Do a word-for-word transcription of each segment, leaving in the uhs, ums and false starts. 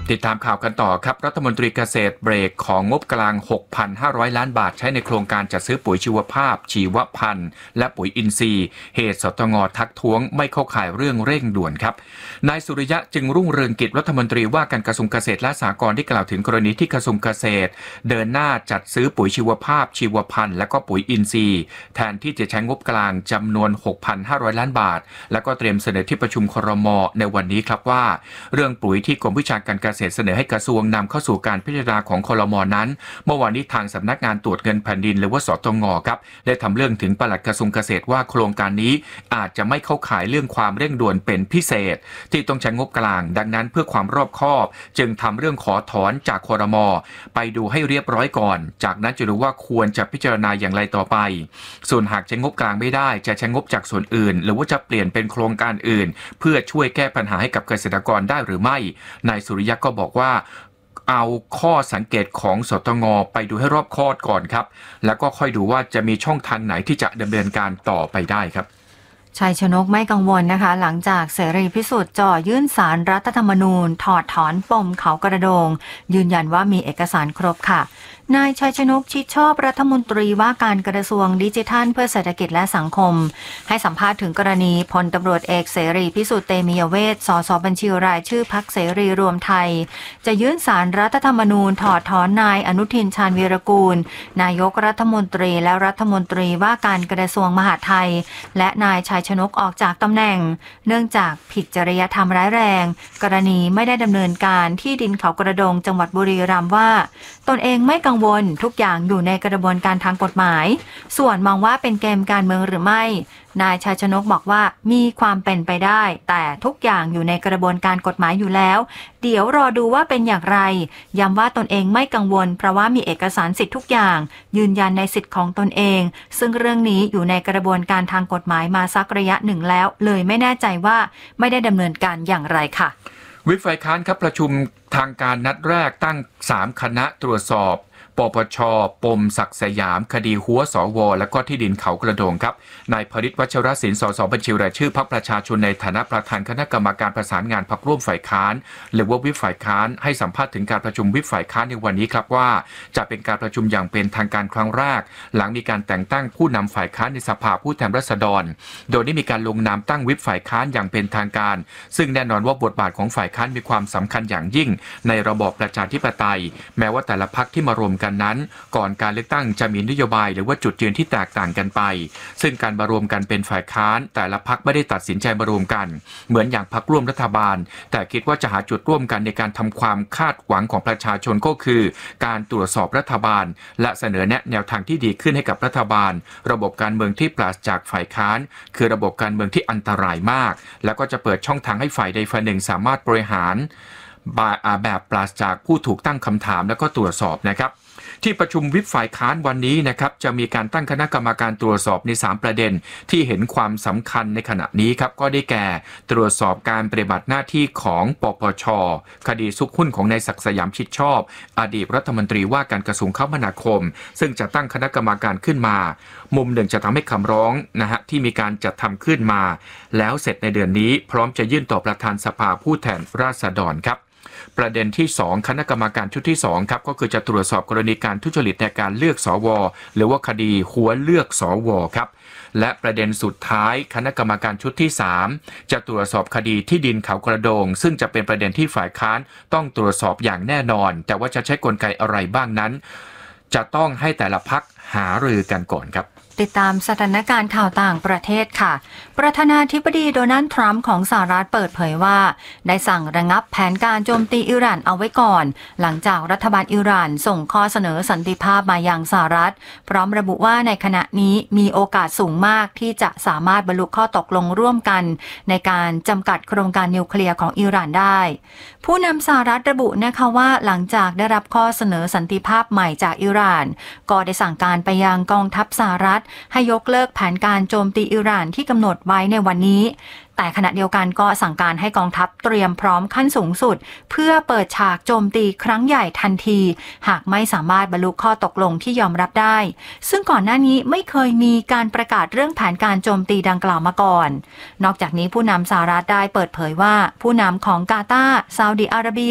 ติดตามข่าวกันต่อครับรัฐมนตรีเกษตรเบรกของงบกลาง หกพันห้าร้อย ล้านบาทใช้ในโครงการจัดซื้อปุ๋ยชีวภาพชีวพันธุ์และปุ๋ยอินทรีย์เหตุสตง.ทักท้วงไม่เข้าข่ายเรื่องเร่งด่วนครับนายสุริยะจึงรุ่งเรืองกิจรัฐมนตรีว่าการกระทรวงเกษตรและสหกรณ์ได้กล่าวถึงกรณีที่กระทรวงเกษตรเดินหน้าจัดซื้อปุ๋ยชีวภาพชีวพันธุ์และก็ปุ๋ยอินทรีย์แทนที่จะใช้งบกลางจำนวน หกพันห้าร้อย ล้านบาทและก็เตรียมเสนอที่ประชุมครม.ในวันนี้ครับว่าเรื่องปุ๋ยที่กรมวิชาการเกษตรเสนอให้กระทรวงนำเข้าสู่การพิจารณาของครม.นั้นเมื่อวานนี้ทางสำนักงานตรวจเงินแผ่นดินหรือว่าสตง.ครับได้ทำเรื่องถึงปลัดกระทรวงเกษตรว่าโครงการนี้อาจจะไม่เข้าข่ายเรื่องความเร่งด่วนเป็นพิเศษที่ต้องใช้งบกลางดังนั้นเพื่อความรอบคอบจึงทำเรื่องขอถอนจากครม.ไปดูให้เรียบร้อยก่อนจากนั้นจะดูว่าควรจะพิจารณาอย่างไรต่อไปส่วนหากใช้งบกลางไม่ได้จะใช้งบจากส่วนอื่นหรือว่าจะเปลี่ยนเป็นโครงการอื่นเพื่อช่วยแก้ปัญหาให้กับเกษตรกรได้หรือไม่นายสุริยะก็บอกว่าเอาข้อสังเกตของสตง.ไปดูให้รอบคอบก่อนครับแล้วก็ค่อยดูว่าจะมีช่องทางไหนที่จะดำเนินการต่อไปได้ครับชัยชนกไม่กังวลนะคะหลังจากเสรีพิสุทธิ์จ่อยื่นศาลรัฐธรรมนูญถอดถอนปมเขากระโดงยืนยันว่ามีเอกสารครบค่ะนายชัยชนกชิดชอบรัฐมนตรีว่าการกระทรวงดิจิทัลเพื่อเศรษฐกิจและสังคมให้สัมภาษณ์ถึงกรณีพลตำรวจเอกเสรีพิสุทธิ์เตมียเวชสสบัญชีรายชื่อพรรคเสรีรวมไทยจะยื่นศาลรัฐธรรมนูญถอดถอนนายอนุทินชาญวีรกูลนายกรัฐมนตรีและรัฐมนตรีว่าการกระทรวงมหาดไทยและนายชัยชนกออกจากตำแหน่งเนื่องจากผิดจริยธรรมร้ายแรงกรณีไม่ได้ดำเนินการที่ดินเขากระโดงจังหวัดบุรีรัมย์ว่าตนเองไม่กังวลทุกอย่างอยู่ในกระบวนการทางกฎหมายส่วนมองว่าเป็นเกมการเมืองหรือไม่นายชัยชนกบอกว่ามีความเป็นไปได้แต่ทุกอย่างอยู่ในกระบวนการกฎหมายอยู่แล้วเดี๋ยวรอดูว่าเป็นอย่างไรย้ำว่าตนเองไม่กังวลเพราะว่ามีเอกสารสิทธิ์ทุกอย่างยืนยันในสิทธิ์ของตนเองซึ่งเรื่องนี้อยู่ในกระบวนการทางกฎหมายมาสักระยะหนึ่งแล้วเลยไม่แน่ใจว่าไม่ได้ดำเนินการอย่างไรค่ะวิปฝ่ายค้านครับประชุมทางการนัดแรกตั้งสามคณะตรวจสอบปปช.ปมศักดิ์สยามคดีหัวสวและก็ที่ดินเขากระโดงครับนายพฤทธิ์วัชรศิลป์สสบัญชีรายชื่อพรรคประชาชนในฐานะประธานคณะกรรมการประสานงานพรรคร่วมฝ่ายค้านหรือว่าวิปฝ่ายค้านให้สัมภาษณ์ถึงการประชุมวิปฝ่ายค้านในวันนี้ครับว่าจะเป็นการประชุมอย่างเป็นทางการครั้งแรกหลังมีการแต่งตั้งผู้นำฝ่ายค้านในสภาผู้แทนราษฎรโดยได้มีการลงนามตั้งวิปฝ่ายค้านอย่างเป็นทางการซึ่งแน่นอนว่าบทบาทของฝ่ายค้านมีความสำคัญอย่างยิ่งในระบอบประชาธิปไตยแม้ว่าแต่ละพรรคที่มารวมกันนั้นก่อนการเลือกตั้งจะมีนโยบายหรือว่าจุดยืนที่แตกต่างกันไปซึ่งการมารวมกันเป็นฝ่ายค้านแต่ละพรรคไม่ได้ตัดสินใจมารวมกันเหมือนอย่างพรรคร่วมรัฐบาลแต่คิดว่าจะหาจุดร่วมกันในการทำความคาดหวังของประชาชนก็คือการตรวจสอบรัฐบาลและเสนอแนะแนวทางที่ดีขึ้นให้กับรัฐบาลระบบการเมืองที่ปราศจากฝ่ายค้านคือระบบการเมืองที่อันตรายมากแล้วก็จะเปิดช่องทางให้ฝ่ายใดฝ่ายหนึ่งสามารถบริหารแบบปราศจากผู้ถูกตั้งคำถามและก็ตรวจสอบนะครับที่ประชุมวิปฝ่ายค้านวันนี้นะครับจะมีการตั้งคณะกรรมการตรวจสอบในสามประเด็นที่เห็นความสำคัญในขณะนี้ครับก็ได้แก่ตรวจสอบการปฏิบัติหน้าที่ของปปช.คดีซุกหุ้นของนายศักดิ์สยามชิดชอบอดีตรัฐมนตรีว่าการกระทรวงคมนาคมซึ่งจะตั้งคณะกรรมการขึ้นมามุมหนึ่งจะทำให้คำร้องนะฮะที่มีการจัดทำขึ้นมาแล้วเสร็จในเดือนนี้พร้อมจะยื่นต่อประธานสภาผู้แทนราษฎรครับประเด็นที่สองคณะกรรมการชุดที่สองครับก็คือจะตรวจสอบกรณีการทุจริตในการเลือกสวหรือว่าคดีหัวเลือกสวครับและประเด็นสุดท้ายคณะกรรมการชุดที่สามจะตรวจสอบคดีที่ดินเขากระโดงซึ่งจะเป็นประเด็นที่ฝ่ายค้านต้องตรวจสอบอย่างแน่นอนแต่ว่าจะใช้กลไกอะไรบ้างนั้นจะต้องให้แต่ละพรรคหารือกันก่อนครับติดตามสถานการณ์ข่าวต่างประเทศค่ะประธานาธิบดีโดนัลด์ทรัมป์ของสหรัฐเปิดเผยว่าได้สั่งระงับแผนการโจมตีอิหร่านเอาไว้ก่อนหลังจากรัฐบาลอิหร่านส่งข้อเสนอสันติภาพมายังสหรัฐพร้อมระบุว่าในขณะนี้มีโอกาสสูงมากที่จะสามารถบรรลุข้อตกลงร่วมกันในการจำกัดโครงการนิวเคลียร์ของอิหร่านได้ผู้นำสหรัฐระบุนะคะว่าหลังจากได้รับข้อเสนอสันติภาพใหม่จากอิหร่านก็ได้สั่งการไปยังกองทัพสหรัฐให้ยกเลิกแผนการโจมตีอิหร่านที่กำหนดไว้ในวันนี้แต่ขณะเดียวกันก็สั่งการให้กองทัพเตรียมพร้อมขั้นสูงสุดเพื่อเปิดฉากโจมตีครั้งใหญ่ทันทีหากไม่สามารถบรรลุข้อตกลงที่ยอมรับได้ซึ่งก่อนหน้านี้ไม่เคยมีการประกาศเรื่องแผนการโจมตีดังกล่าวมาก่อนนอกจากนี้ผู้นำสหรัฐได้เปิดเผยว่าผู้นำของกาตาร์ซาอุดิอาระเบีย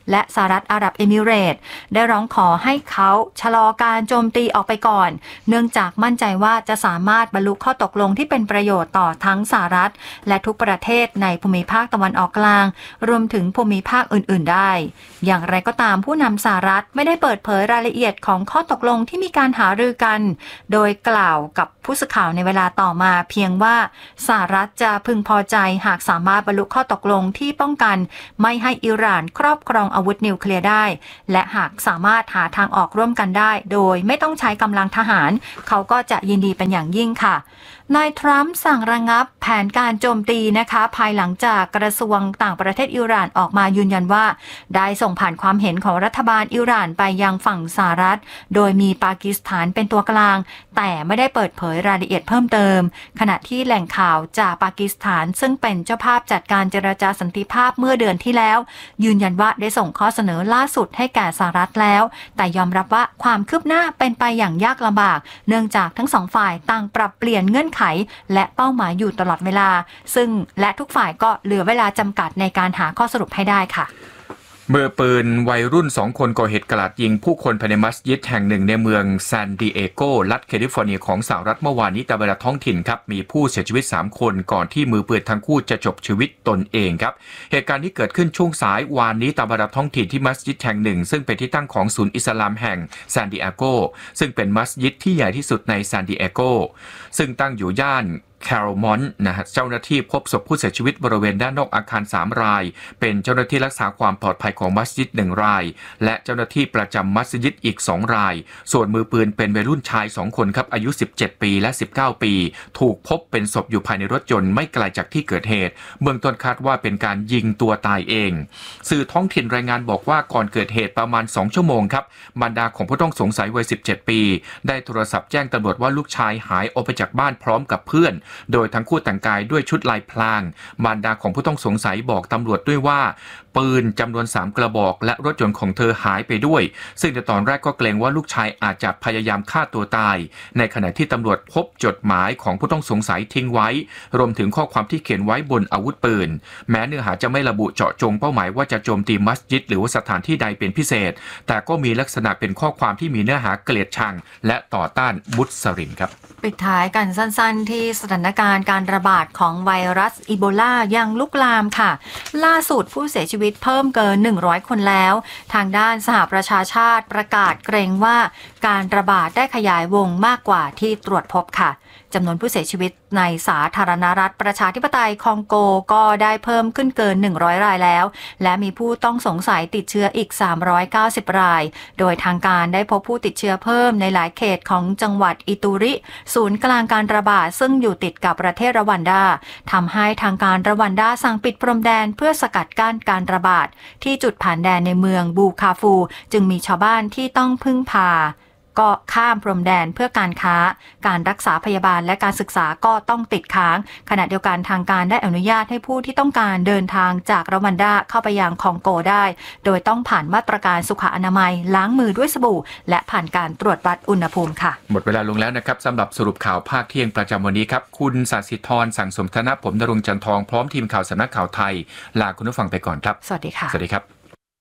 และสหรัฐอาหรับเอมิเรตส์ได้ร้องขอให้เขาชะลอการโจมตีออกไปก่อนเนื่องจากมั่นใจว่าจะสามารถบรรลุข้อตกลงที่เป็นประโยชน์ต่อทั้งสหรัฐและทุกประเทศในภูมิภาคตะวันออกกลางรวมถึงภูมิภาคอื่นๆได้อย่างไรก็ตามผู้นำสหรัฐไม่ได้เปิดเผยรายละเอียดของข้อตกลงที่มีการหารือกันโดยกล่าวกับผู้สื่อข่าวในเวลาต่อมาเพียงว่าสหรัฐจะพึงพอใจหากสามารถบรรลุข้อตกลงที่ป้องกันไม่ให้อิหร่านครอบครองอาวุธนิวเคลียร์ได้และหากสามารถหาทางออกร่วมกันได้โดยไม่ต้องใช้กำลังทหารเขาก็จะยินดีเป็นอย่างยิ่งค่ะนายทรัมป์สั่งระงับแผนการโจมตีนะคะภายหลังจากกระทรวงต่างประเทศอิหร่านออกมายืนยันว่าได้ส่งผ่านความเห็นของรัฐบาลอิหร่านไปยังฝั่งสหรัฐโดยมีปากีสถานเป็นตัวกลางแต่ไม่ได้เปิดเผยรายละเอียดเพิ่มเติมขณะที่แหล่งข่าวจากปากีสถานซึ่งเป็นเจ้าภาพจัดการเจรจาสันติภาพเมื่อเดือนที่แล้วยืนยันว่าได้ส่งข้อเสนอล่าสุดให้แก่สหรัฐแล้วแต่ยอมรับว่าความคืบหน้าเป็นไปอย่างยากลำบากเนื่องจากทั้งสองฝ่ายต่างปรับเปลี่ยนเงื่อนไขและเป้าหมายอยู่ตลอดเวลาซึ่งและทุกฝ่ายก็เหลือเวลาจำกัดในการหาข้อสรุปให้ได้ค่ะมือปืนวัยรุ่นสองคนก่อเหตุกราดยิงผู้คนภายในมัสยิดแห่งหนึ่งในเมืองซานดิเอโกรัฐแคลิฟอร์เนียของสหรัฐเมื่อวานนี้ตามเวลาท้องถิ่นครับมีผู้เสียชีวิตสามคนก่อนที่มือปืนทั้งคู่จะจบชีวิตตนเองครับเหตุการณ์นี้เกิดขึ้นช่วงสายวานนี้ตามเวลาท้องถิ่นที่มัสยิดแห่งหนึ่งซึ่งเป็นที่ตั้งของศูนย์อิสลามแห่งซานดิเอโกซึ่งเป็นมัสยิดที่ใหญ่ที่สุดในซานดิเอโกซึ่งตั้งอยู่ย่านแคโรมอนนะฮะเจ้าหน้าที่พบศพผู้เสียชีวิตบริเวณด้านนอกอาคารสามรายเป็นเจ้าหน้าที่รักษาความปลอดภัยของมัสยิดหนึ่งรายและเจ้าหน้าที่ประจำมัสยิดอีกสองรายส่วนมือปืนเป็นวัยรุ่นชายสองคนครับอายุสิบเจ็ดปีและสิบเก้าปีถูกพบเป็นศพอยู่ภายในรถยนต์ไม่ไกลจากที่เกิดเหตุเบื้องต้นคาดว่าเป็นการยิงตัวตายเองสื่อท้องถิ่นรายงานบอกว่าก่อนเกิดเหตุประมาณสองชั่วโมงครับบรรดาของผู้ต้องสงสัยวัยสิบเจ็ดปีได้โทรศัพท์แจ้งตำรวจว่าลูกชายหายออกไปจากบ้านพร้อมกับเพื่อนโดยทั้งคู่แต่งกายด้วยชุดลายพรางมารดาของผู้ต้องสงสัยบอกตำรวจด้วยว่าปืนจำนวนสามกระบอกและรถยนต์ของเธอหายไปด้วยซึ่งในตอนแรกก็เกรงว่าลูกชายอาจจะพยายามฆ่าตัวตายในขณะที่ตำรวจพบจดหมายของผู้ต้องสงสัยทิ้งไว้รวมถึงข้อความที่เขียนไว้บนอาวุธปืนแม้เนื้อหาจะไม่ระบุเจาะจงเป้าหมายว่าจะโจมตีมัสยิดหรือว่าสถานที่ใดเป็นพิเศษแต่ก็มีลักษณะเป็นข้อความที่มีเนื้อหาเกลียดชังและต่อต้านมุสลิมครับปิดท้ายกันสั้นๆที่สถานการณ์การระบาดของไวรัสอีโบลายังลุกลามค่ะล่าสุดผู้เสียชีวิตเพิ่มเกินหนึ่งร้อยคนแล้วทางด้านสหประชาชาติประกาศเกรงว่าการระบาดได้ขยายวงมากกว่าที่ตรวจพบค่ะจำนวนผู้เสียชีวิตในสาธารณรัฐประชาธิปไตยคองโกก็ได้เพิ่มขึ้นเกินหนึ่งร้อยรายแล้วและมีผู้ต้องสงสัยติดเชื้ออีกสามร้อยเก้าสิบรายโดยทางการได้พบผู้ติดเชื้อเพิ่มในหลายเขตของจังหวัดอิตูริศูนย์กลางการระบาดซึ่งอยู่ติดกับประเทศรวันดาทำให้ทางการรวันดาสั่งปิดพรมแดนเพื่อสกัดกั้นการระบาดที่จุดผ่านแดนในเมืองบูคาฟูจึงมีชาวบ้านที่ต้องพึ่งพาก็ข้ามพรมแดนเพื่อการค้าการรักษาพยาบาลและการศึกษาก็ต้องติดค้างขณะเดียวกันทางการได้อนุญาตให้ผู้ที่ต้องการเดินทางจากรวันดาเข้าไปยังคองโกได้โดยต้องผ่านมาตรการสุขอนามัยล้างมือด้วยสบู่และผ่านการตรวจวัดอุณหภูมิค่ะหมดเวลาลงแล้วนะครับสำหรับสรุปข่าวภาคเที่ยงประจำวันนี้ครับคุณศศิธรสั่งสมธนผมณรงค์จันทองพร้อมทีมข่าวสำนักข่าวไทยลาคุณผู้ฟังไปก่อนครับสวัสดีค่ะสวัสดีครับ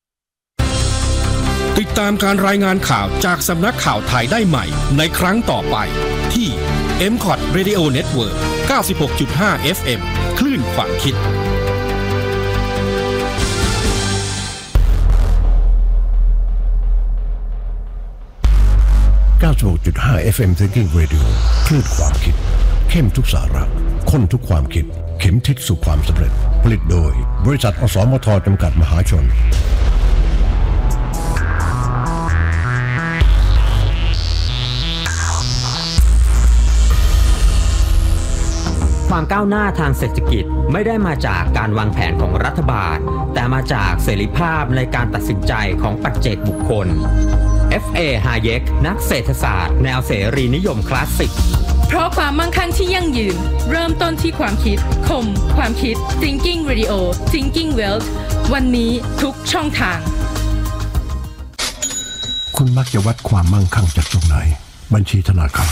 ติดตามการรายงานข่าวจากสำนักข่าวไทยได้ใหม่ในครั้งต่อไปที่ เอ็ม คอท Radio Network เก้าสิบหกจุดห้า เอฟ เอ็ม คลื่นความคิดเก้าสิบหกจุดห้า เอฟ เอ็ม Thinking Radio คลื่นความคิดเข้มทุกสาระข้นทุกความคิดเข็มทิศสู่ความสำเร็จผลิตโดยบริษัทอสมทจำกัดมหาชนความก้าวหน้าทางเศรษฐกิจไม่ได้มาจากการวางแผนของรัฐบาลแต่มาจากเสรีภาพในการตัดสินใจของปัจเจกบุคคล เอฟ เอ Hayek นักเศรษฐศาสตร์แนวเสรีนิยมคลาสสิกเพราะความมั่งคั่งที่ยั่งยืนเริ่มต้นที่ความคิดคมความคิด Thinking Radio Thinking Wealth วันนี้ทุกช่องทางคุณมักจะวัดความมั่งคั่งจากตรงไหนบัญชีธนาคาร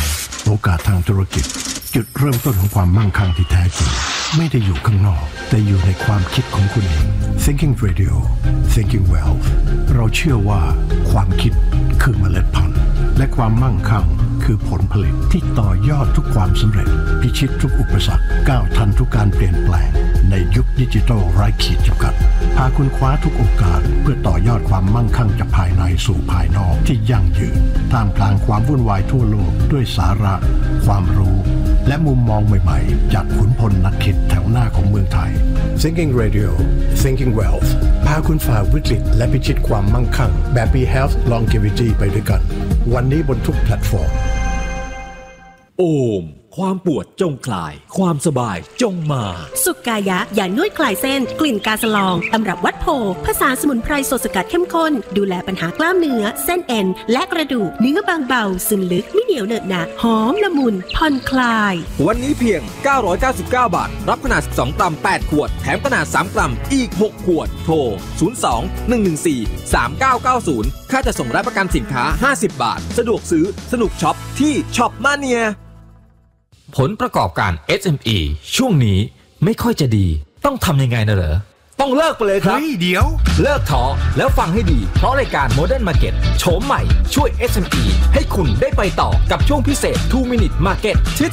โอกาสทางธุรกิจจุดเริ่มต้นของความมั่งคั่งที่แท้จริงไม่ได้อยู่ข้างนอกแต่อยู่ในความคิดของคุณเอง Thinking Radio Thinking Wealth เราเชื่อว่าความคิดคือเมล็ดพันธุ์และความมั่งคั่งคือผลผลิตที่ต่อยอดทุกความสำเร็จพิชิตทุกอุปสรรคก้าวทันทุกการเปลี่ยนแปลงในยุคดิจิทัลไร้ขีดจำกัดพาคุณคว้าทุกโอกาสเพื่อต่อยอดความมั่งคั่งจากภายในสู่ภายนอกที่ยั่งยืนท่ามกลางความวุ่นวายทั่วโลกด้วยสาระความรู้และมุมมองใหม่ๆจากขุนพลนักคิดแถวหน้าของเมืองไทย Thinking Radio Thinking Wealth พาคุณฝ่าวิกฤตและพิชิตความมั่งคั่งแบบมี Health Longevity ไปด้วยกันวันนี้บนทุกแพลตฟอร์มโอมความปวดจงคลายความสบายจงมาสุกายะยานวดคลายเส้นกลิ่นกาสลองตำรับวัดโพผสานสมุนไพรสดสกัดเข้มข้นดูแลปัญหากล้ามเนื้อเส้นเอ็นและกระดูกเนื้อบางเบาซึมลึกไม่เหนียวเหนอะหนะหอมละมุนผ่อนคลายวันนี้เพียงเก้าร้อยเก้าสิบเก้าบาทรับขนาดสิบสองกรัมแปดขวดแถมขนาดสามกรัมอีกหกขวดโทรศูนย์ สอง หนึ่ง หนึ่ง สี่ สาม เก้า เก้า ศูนย์ค่าจัดส่งและประกันสินค้าห้าสิบบาทสะดวกซื้อสนุกช็อปที่ช็อปมาเนียผลประกอบการ เอส เอ็ม อี ช่วงนี้ไม่ค่อยจะดีต้องทำยังไงนะเหรอต้องเลิกไปเลยครับเฮ้ยเดี๋ยวเลิกท้อแล้วฟังให้ดีเพราะรายการ Modern Market โฉมใหม่ช่วย เอส เอ็ม อี ให้คุณได้ไปต่อกับช่วงพิเศษ two minute market ที่